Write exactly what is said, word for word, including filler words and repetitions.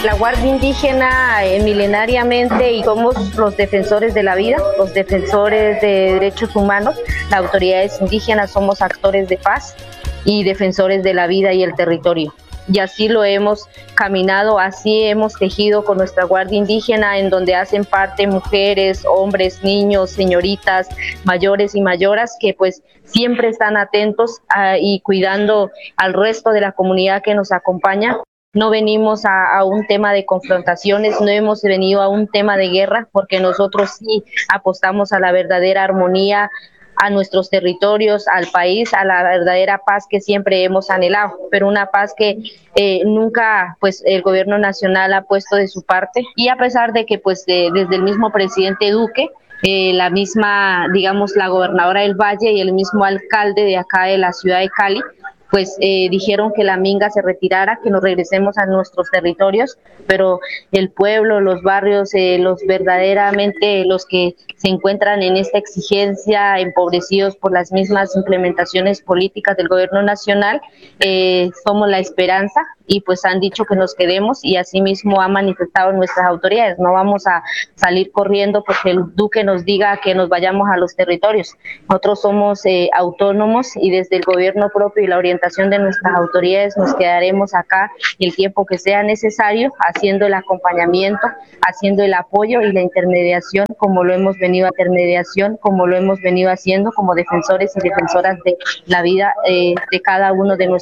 La Guardia Indígena eh, milenariamente y somos los defensores de la vida, los defensores de derechos humanos. Las autoridades indígenas somos actores de paz y defensores de la vida y el territorio. Y así lo hemos caminado, así hemos tejido con nuestra Guardia Indígena, en donde hacen parte mujeres, hombres, niños, señoritas, mayores y mayoras, que pues siempre están atentos a, y cuidando al resto de la comunidad que nos acompaña. No venimos a, a un tema de confrontaciones, no hemos venido a un tema de guerra, porque nosotros sí apostamos a la verdadera armonía, a nuestros territorios, al país, a la verdadera paz que siempre hemos anhelado, pero una paz que eh, nunca pues el gobierno nacional ha puesto de su parte, y a pesar de que pues de, desde el mismo presidente Duque, eh, la misma, digamos, la gobernadora del Valle y el mismo alcalde de acá de la ciudad de Cali, pues eh, dijeron que la minga se retirara, que nos regresemos a nuestros territorios, pero el pueblo, los barrios, eh, los verdaderamente los que se encuentran en esta exigencia, empobrecidos por las mismas implementaciones políticas del gobierno nacional, eh, somos la esperanza, y pues han dicho que nos quedemos, y asimismo han manifestado nuestras autoridades. No vamos a salir corriendo porque el Duque nos diga que nos vayamos a los territorios. Nosotros somos eh, autónomos, y desde el gobierno propio y la orientación de nuestras autoridades nos quedaremos acá el tiempo que sea necesario, haciendo el acompañamiento, haciendo el apoyo y la intermediación, como lo hemos venido a intermediación, como lo hemos venido haciendo como defensores y defensoras de la vida eh, de cada uno de nuestros